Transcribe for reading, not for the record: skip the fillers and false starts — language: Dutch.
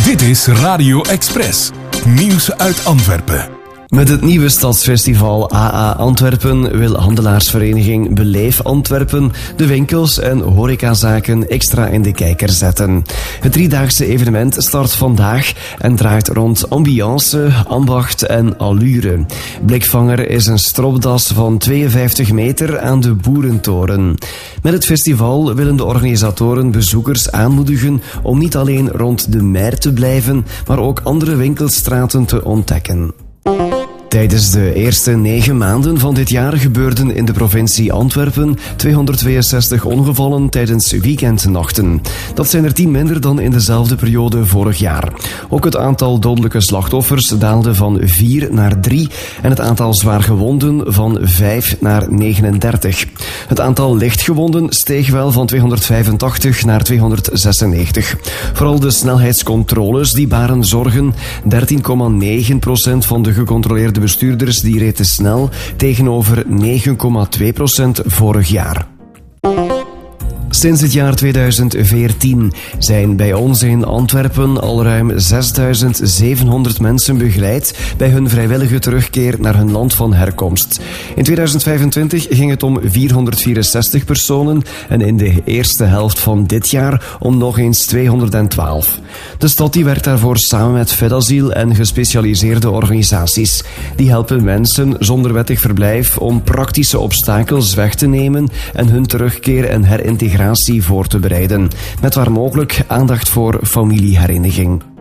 Dit is Radio Express. Nieuws uit Antwerpen. Met het nieuwe stadsfestival AA Antwerpen wil handelaarsvereniging Beleef Antwerpen de winkels en horecazaken extra in de kijker zetten. Het driedaagse evenement start vandaag en draait rond ambiance, ambacht en allure. Blikvanger is een stropdas van 52 meter aan de Boerentoren. Met het festival willen de organisatoren bezoekers aanmoedigen om niet alleen rond de Meir te blijven, maar ook andere winkelstraten te ontdekken. Tijdens de eerste 9 maanden van dit jaar gebeurden in de provincie Antwerpen 262 ongevallen tijdens weekendnachten. Dat zijn er 10 minder dan in dezelfde periode vorig jaar. Ook het aantal dodelijke slachtoffers daalde van 4 naar 3 en het aantal zwaargewonden van 5 naar 39. Het aantal lichtgewonden steeg wel van 285 naar 296. Vooral de snelheidscontroles die baren zorgen. 13,9% van de gecontroleerde bestuurders die reed te snel tegenover 9,2% vorig jaar. Sinds het jaar 2014 zijn bij ons in Antwerpen al ruim 6.700 mensen begeleid bij hun vrijwillige terugkeer naar hun land van herkomst. In 2025 ging het om 464 personen en in de eerste helft van dit jaar om nog eens 212. De stad die werkt daarvoor samen met Fedasiel en gespecialiseerde organisaties. Die helpen mensen zonder wettig verblijf om praktische obstakels weg te nemen en hun terugkeer en herintegratie voor te bereiden, met waar mogelijk aandacht voor familiehereniging.